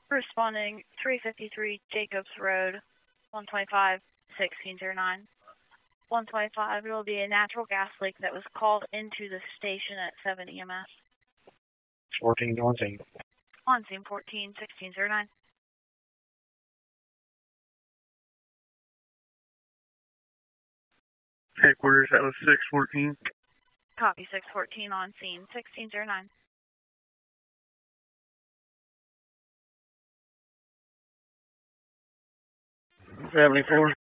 Responding 353 Jacobs Road, 125, 1609. 125, it will be a natural gas leak that was called into the station at 7 EMS. 14 on scene. On scene 14, 1609. Headquarters, that was 614. Copy 614 on scene 1609. 74.